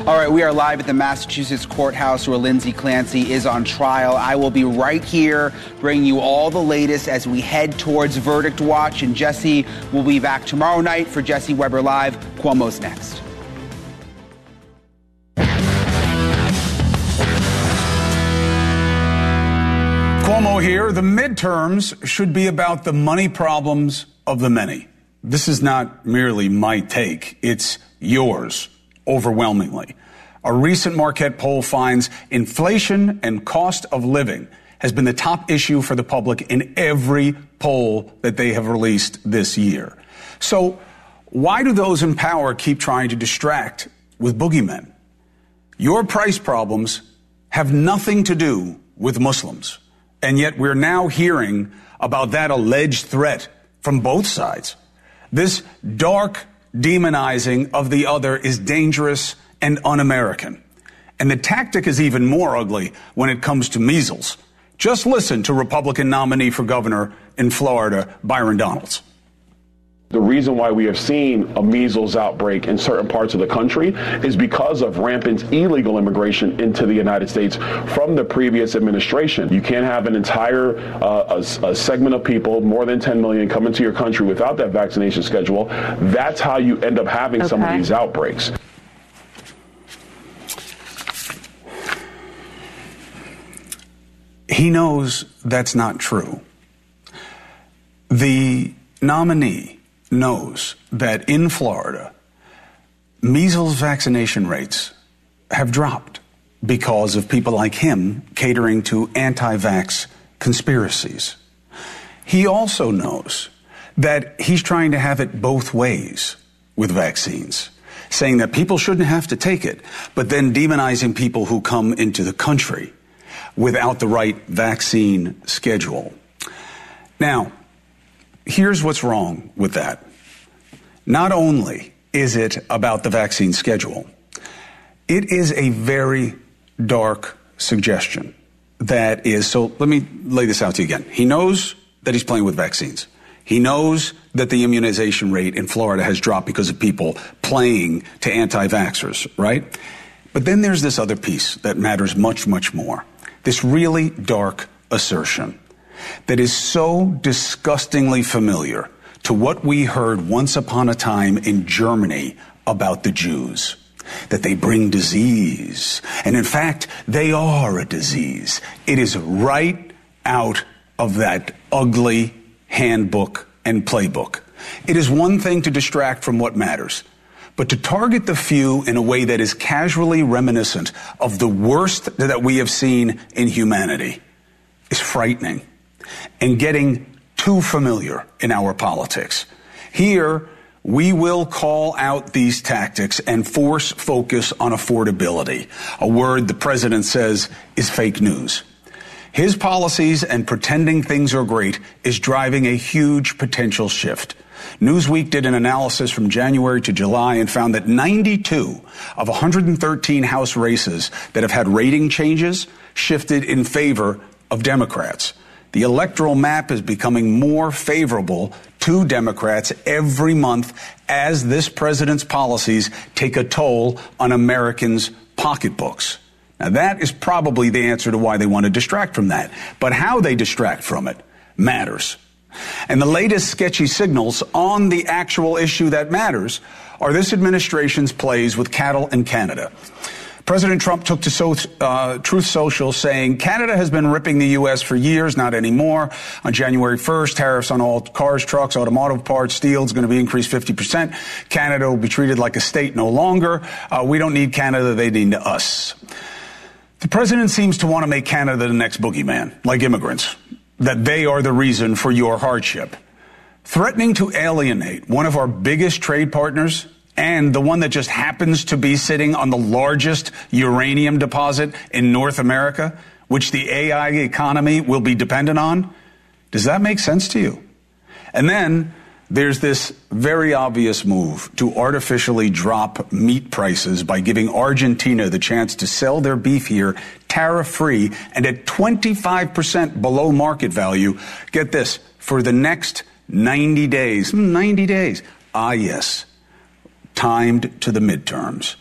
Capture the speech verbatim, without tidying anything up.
All right, we are live at the Massachusetts courthouse where Lindsay Clancy is on trial. I will be right here bringing you all the latest as we head towards verdict watch. And Jesse will be back tomorrow night for Jesse Weber Live. Cuomo's next. Cuomo here. The midterms should be about the money problems of the many. This is not merely my take. It's yours. Overwhelmingly. A recent Marquette poll finds inflation and cost of living has been the top issue for the public in every poll that they have released this year. So why do those in power keep trying to distract with boogeymen? Your price problems have nothing to do with Muslims. And yet we're now hearing about that alleged threat from both sides. This dark demonizing of the other is dangerous and un-American. And the tactic is even more ugly when it comes to measles. Just listen to Republican nominee for governor in Florida, Byron Donalds. The reason why we have seen a measles outbreak in certain parts of the country is because of rampant illegal immigration into the United States from the previous administration. You can't have an entire uh, a, a segment of people, more than ten million, come into your country without that vaccination schedule. That's how you end up having okay. some of these outbreaks. He knows that's not true. The nominee knows that in Florida, measles vaccination rates have dropped because of people like him catering to anti-vax conspiracies. He also knows that he's trying to have it both ways with vaccines, saying that people shouldn't have to take it, but then demonizing people who come into the country without the right vaccine schedule. Now, here's what's wrong with that. Not only is it about the vaccine schedule, it is a very dark suggestion that is, so let me lay this out to you again. He knows that he's playing with vaccines. He knows that the immunization rate in Florida has dropped because of people playing to anti-vaxxers, right? But then there's this other piece that matters much, much more. This really dark assertion that is so disgustingly familiar to what we heard once upon a time in Germany about the Jews, that they bring disease. And in fact, they are a disease. It is right out of that ugly handbook and playbook. It is one thing to distract from what matters, but to target the few in a way that is casually reminiscent of the worst that we have seen in humanity is frightening and getting too familiar in our politics. Here, we will call out these tactics and force focus on affordability, a word the president says is fake news. His policies and pretending things are great is driving a huge potential shift. Newsweek did an analysis from January to July and found that ninety-two of one hundred thirteen House races that have had rating changes shifted in favor of Democrats. The electoral map is becoming more favorable to Democrats every month as this president's policies take a toll on Americans' pocketbooks. Now, that is probably the answer to why they want to distract from that. But how they distract from it matters. And the latest sketchy signals on the actual issue that matters are this administration's plays with cattle in Canada. President Trump took to so, uh, Truth Social saying Canada has been ripping the U S for years, not anymore. On January first, tariffs on all cars, trucks, automotive parts, steel is going to be increased fifty percent. Canada will be treated like a state no longer. Uh, we don't need Canada, they need us. The president seems to want to make Canada the next boogeyman, like immigrants, that they are the reason for your hardship. Threatening to alienate one of our biggest trade partners and the one that just happens to be sitting on the largest uranium deposit in North America, which the A I economy will be dependent on? Does that make sense to you? And then there's this very obvious move to artificially drop meat prices by giving Argentina the chance to sell their beef here tariff-free and at twenty-five percent below market value. Get this, for the next ninety days. ninety days. Ah, yes. Timed to the midterms.